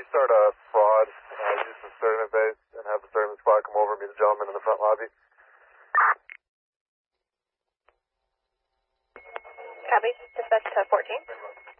you start a fraud, use the Sturdivant base, and have the Sturdivant squad come over and meet the gentleman in the front lobby? Copy. Dispatch to 14.